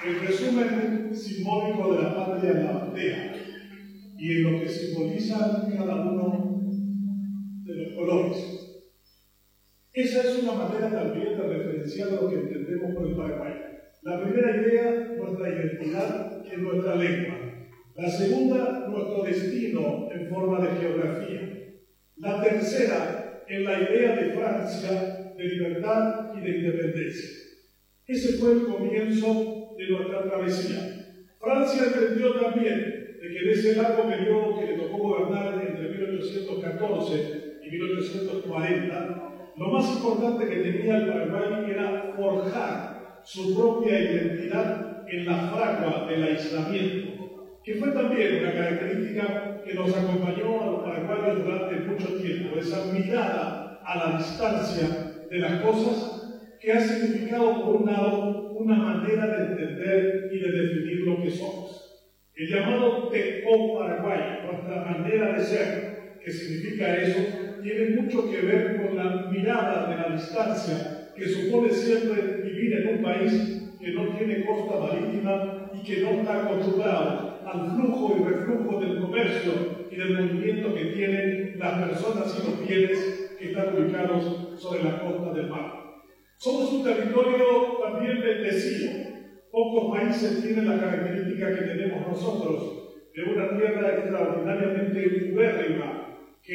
el resumen simbólico de la patria en la bandera y en lo que simbolizan cada uno de los colores. Esa es una manera también de referenciar lo que entendemos por el Paraguay. La primera idea, nuestra identidad en nuestra lengua. La segunda, nuestro destino en forma de geografía. La tercera, en la idea de Francia de libertad y de independencia. Ese fue el comienzo de nuestra travesía. Francia entendió también de que en ese largo periodo que le tocó gobernar entre 1814 y 1840, lo más importante que tenía el Paraguay era forjar su propia identidad en la fragua del aislamiento, que fue también una característica que nos acompañó a los paraguayos durante mucho tiempo, esa mirada a la distancia de las cosas que ha significado, por un lado, una manera de entender y de definir lo que somos. El llamado TO Paraguay, nuestra manera de ser, que significa eso, tiene mucho que ver con la mirada de la distancia que supone siempre vivir en un país que no tiene costa marítima y que no está acostumbrado al flujo y reflujo del comercio y del movimiento que tienen las personas y los bienes que están ubicados sobre la costa del mar. Somos un territorio también bendecido. Pocos países tienen la característica que tenemos nosotros, de una tierra extraordinariamente ubérrima